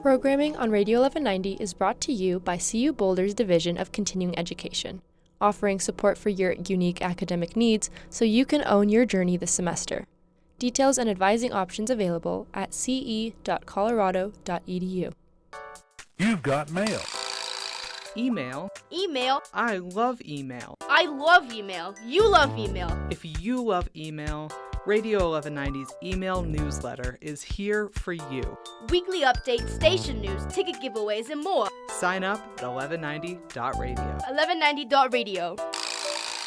Programming on Radio 1190 is brought to you by CU Boulder's Division of Continuing Education, offering support for your unique academic needs so you can own your journey this semester. Details and advising options available at ce.colorado.edu. You've got mail. Email. Email. I love email. I love email. You love email. If you love email, Radio 1190's email newsletter is here for you. Weekly updates, station news, ticket giveaways, and more. Sign up at 1190.radio. 1190.radio.